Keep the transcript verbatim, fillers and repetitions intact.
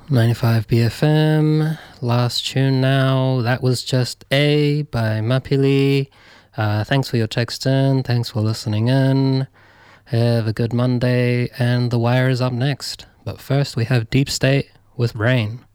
ninety-five B F M, last tune now. That was just A by Mapili. Uh, thanks for your text in. Thanks for listening in. Have a good Monday, and The Wire is up next. But first, we have Deep State with Rain.